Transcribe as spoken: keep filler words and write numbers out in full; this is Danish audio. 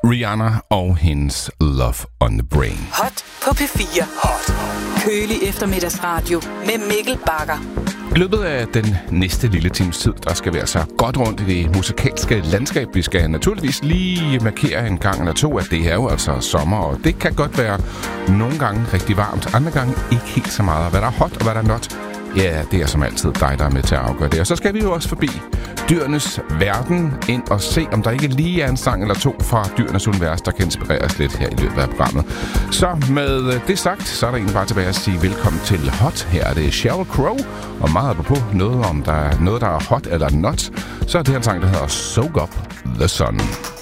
Rihanna og hendes Love on the Brain. Hot på P fire. Hot. Kølig eftermiddagsradio med Mikkel Bagger. I løbet af den næste lille times tid, der skal vi altså godt rundt i det musikalske landskab. Vi skal naturligvis lige markere en gang eller to, at det er jo altså sommer, og det kan godt være nogle gange rigtig varmt, andre gange ikke helt så meget. Hvad der er hot og hvad der er not, ja, det er som altid dig, der er med til at afgøre det. Og så skal vi jo også forbi dyrenes verden ind og se, om der ikke lige er en sang eller to fra dyrenes univers, der kan inspireres lidt her i løbet af programmet. Så med det sagt, så er der egentlig bare tilbage at sige velkommen til Hot. Her er det Sheryl Crow, og meget på noget om der er noget, der er hot eller not. Så er det her en sang, der hedder Soak Up the Sun.